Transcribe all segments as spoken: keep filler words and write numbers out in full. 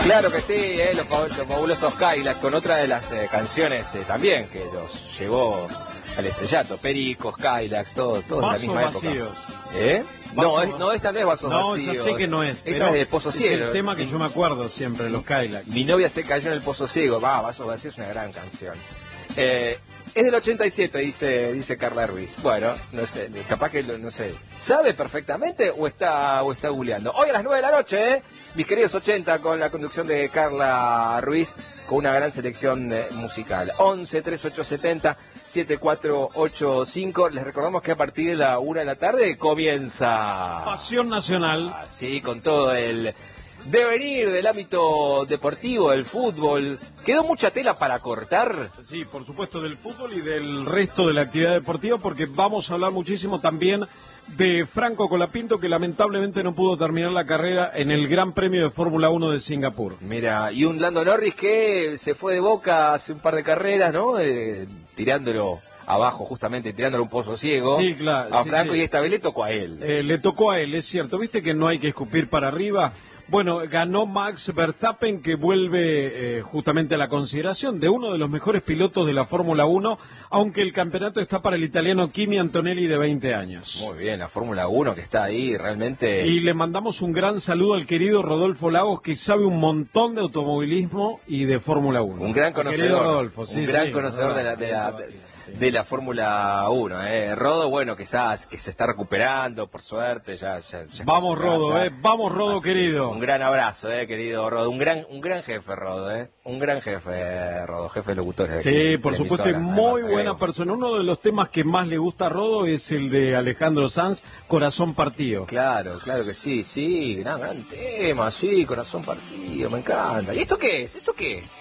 Claro que sí, eh, los, los fabulosos Cadillacs, con otra de las eh, canciones eh, también que los llevó al estrellato. Pericos, Cadillacs, todo, todo en la misma vacíos. época. ¿Eh? Vaso, no, es, no, esta no es Vasos no, Vacíos. No, ya sé que no es, Esta es del Pozo Ciego. Es el tema que yo me acuerdo siempre de los Cadillacs. Mi novia se cayó en el Pozo Ciego. Va, Vasos Vacíos es una gran canción. Eh, es del ochenta y siete, dice dice Carla Ruiz. Bueno, no sé, capaz que, no sé, ¿sabe perfectamente o está o está googleando? Hoy a las nueve de la noche, ¿eh? Mis queridos ochenta, con la conducción de Carla Ruiz, con una gran selección eh, musical. once, treinta y ocho setenta, setenta y cuatro ochenta y cinco. Les recordamos que a partir de la una de la tarde comienza Pasión Nacional. Ah, sí, con todo el devenir del ámbito deportivo, del fútbol. ¿Quedó mucha tela para cortar? Sí, por supuesto, del fútbol y del resto de la actividad deportiva, porque vamos a hablar muchísimo también de Franco Colapinto, que lamentablemente no pudo terminar la carrera en el Gran Premio de Fórmula uno de Singapur. Mira, y un Lando Norris que se fue de Boca hace un par de carreras, ¿no? Eh, tirándolo abajo, justamente, tirándole un pozo ciego. Sí, claro. A sí, Franco, sí. Y esta vez le tocó a él. Eh, le tocó a él, es cierto. ¿Viste que no hay que escupir para arriba? Bueno, ganó Max Verstappen, que vuelve eh, justamente a la consideración de uno de los mejores pilotos de la Fórmula uno, aunque el campeonato está para el italiano Kimi Antonelli, de veinte años. Muy bien, la Fórmula uno que está ahí realmente. Y le mandamos un gran saludo al querido Rodolfo Lagos, que sabe un montón de automovilismo y de Fórmula uno. Un gran conocedor, Rodolfo, un sí, gran sí, conocedor de la, de la, de la Fórmula uno. Eh. Rodo, bueno, quizás que se está recuperando, por suerte. ya, ya, ya Vamos, Rodo, eh, vamos, Rodo, Así, querido. Un gran abrazo, eh, querido Rodo. Un gran un gran jefe, Rodo, eh. Un gran jefe, Rodo, jefe de locutores. Sí, de por de supuesto, emisora, es muy además, buena agrego. persona. Uno de los temas que más le gusta a Rodo es el de Alejandro Sanz, Corazón Partido. Claro, claro que sí, sí, gran, gran tema, sí, Corazón Partido, me encanta. ¿Y esto qué es? ¿Esto qué es?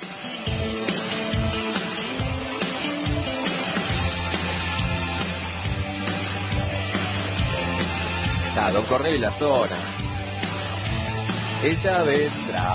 Ah, Don Cornelio y la zona. Ella vendrá.